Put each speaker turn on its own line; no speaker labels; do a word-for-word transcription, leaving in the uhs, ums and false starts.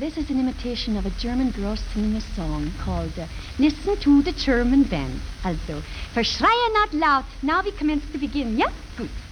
this is an imitation of a German girl singing a song called uh, Listen to the German Band. Also, verschreien not laut. Now we commence to begin, yeah? Good.